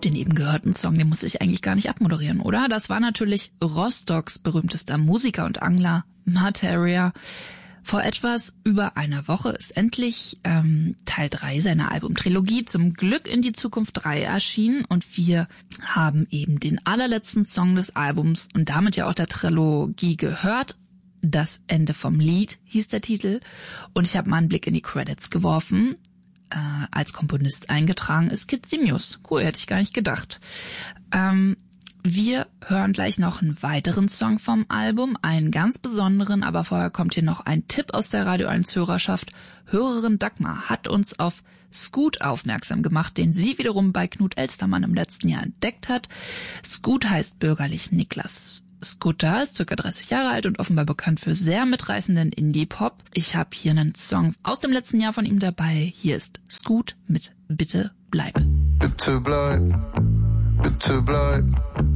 Den eben gehörten Song, den muss ich eigentlich gar nicht abmoderieren, oder? Das war natürlich Rostocks berühmtester Musiker und Angler, Materia. Vor etwas über einer Woche ist endlich Teil 3 seiner Albumtrilogie Zum Glück in die Zukunft 3 erschienen und wir haben eben den allerletzten Song des Albums und damit ja auch der Trilogie gehört. Das Ende vom Lied hieß der Titel und ich habe mal einen Blick in die Credits geworfen. Als Komponist eingetragen ist Kid Simius. Cool, hätte ich gar nicht gedacht. Wir hören gleich noch einen weiteren Song vom Album, einen ganz besonderen, aber vorher kommt hier noch ein Tipp aus der Radio 1 Hörerschaft. Hörerin Dagmar hat uns auf Scoot aufmerksam gemacht, den sie wiederum bei Knut Elstermann im letzten Jahr entdeckt hat. Scoot heißt bürgerlich Niklas Skutta, ist ca. 30 Jahre alt und offenbar bekannt für sehr mitreißenden Indie-Pop. Ich habe hier einen Song aus dem letzten Jahr von ihm dabei. Hier ist Scoot mit Bitte bleib. Bitte bleib, bitte bleib.